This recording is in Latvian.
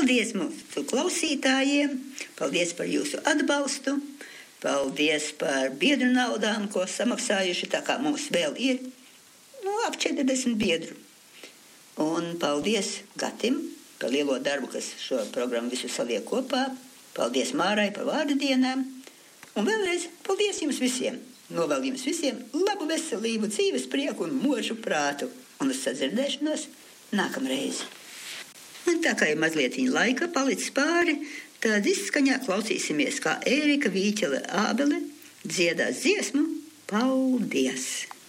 Paldies mūsu klausītājiem, paldies par jūsu atbalstu, paldies par biedru naudām, ko samaksājuši, tā kā mums vēl ir ap 40 biedru. Un paldies Gatim par lielo darbu, kas šo programmu visu saliek kopā. Paldies Mārai par vārdu dienām. Un vēlreiz paldies jums visiem. Novēlu jums visiem labu veselību, dzīves prieku un mūžu prātu. Un uz sadzirdēšanos nākamreiz. Un tā kā ir mazliet laika palicis pāri, tad izskaņā klausīsimies, kā Ērika Vīķele Ābele dziedās dziesmu Paldies!